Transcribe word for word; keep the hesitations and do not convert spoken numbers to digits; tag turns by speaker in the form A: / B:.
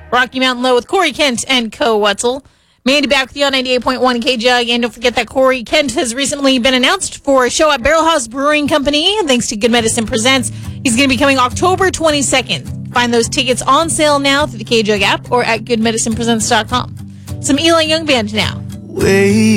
A: Rocky Mountain Low with Corey Kent and Co. Wetzel. Mandy back with you on ninety-eight point one K-Jug. And don't forget that Corey Kent has recently been announced for a show at Barrel House Brewing Company, thanks to Good Medicine Presents. He's going to be coming October twenty-second. Find those tickets on sale now through the K-Jug app or at good medicine presents dot com. Some Eli Young Band now.
B: Wait.